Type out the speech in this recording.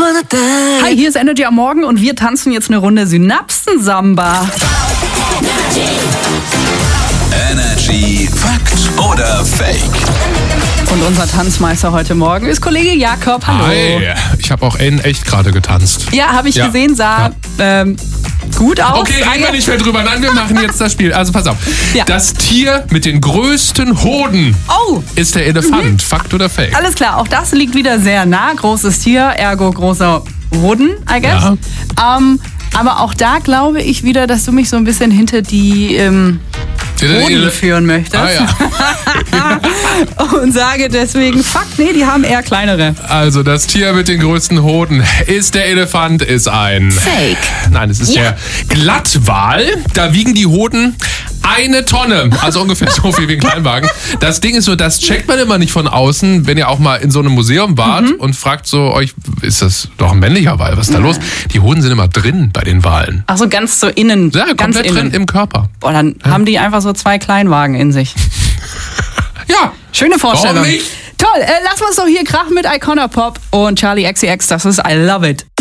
Hi, hier ist Energy am Morgen und wir tanzen jetzt eine Runde Synapsen-Samba. Energy Fakt oder Fake? Und unser Tanzmeister heute Morgen ist Kollege Jakob. Hallo. Hi, ich habe auch in echt gerade getanzt. Ja, habe ich gesehen, sah gut aus. Okay, reden wir nicht mehr drüber. Nein, wir machen jetzt das Spiel. Also pass auf. Ja. Das Tier mit den größten Hoden ist der Elefant. Fakt oder Fake? Alles klar, auch das liegt wieder sehr nah. Großes Tier, ergo großer Hoden, I guess. Ja. Aber auch da glaube ich wieder, dass du mich so ein bisschen hinter die Hoden führen möchtest. Ah, ja. Und sage deswegen, fuck, nee, die haben eher kleinere. Also das Tier mit den größten Hoden ist der Elefant, ist ein Fake. Nein, es ist der Glattwal. Da wiegen die Hoden 1 Tonne, also ungefähr so viel wie ein Kleinwagen. Das Ding ist so, das checkt man immer nicht von außen, wenn ihr auch mal in so einem Museum wart und fragt so euch, ist das doch ein männlicher Wal, was ist da los? Die Hoden sind immer drin bei den Walen. Ach so, ganz so innen. Ja, ganz komplett innen. drin im Körper. Boah, dann haben die einfach so 2 Kleinwagen in sich. Ja. Schöne Vorstellung. Warum nicht? Toll, lass uns doch hier krachen mit Icona Pop und Charlie XCX. Das ist I Love It.